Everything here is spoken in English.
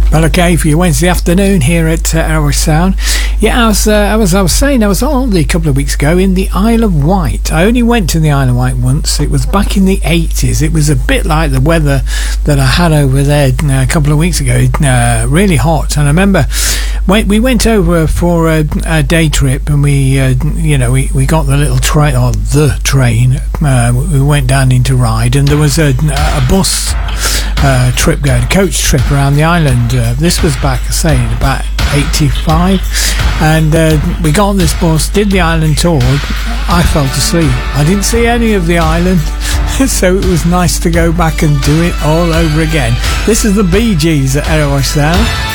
Well, okay, for your Wednesday afternoon here at Erewash Sound. Yeah, I was saying, I was on holiday a couple of weeks ago in the Isle of Wight. I only went to the Isle of Wight once. It was back in the 80s. It was a bit like the weather that I had over there a couple of weeks ago. Really hot. And I remember we went over for a day trip, and we got the little train, or the train. We went down into Ryde, and there was a bus trip going, a coach trip around the island. This was back, I say, about 85, and we got on this bus, did the island tour. I fell asleep. I didn't see any of the island, so it was nice to go back and do it all over again. This is the Bee Gees at Erewash Sound.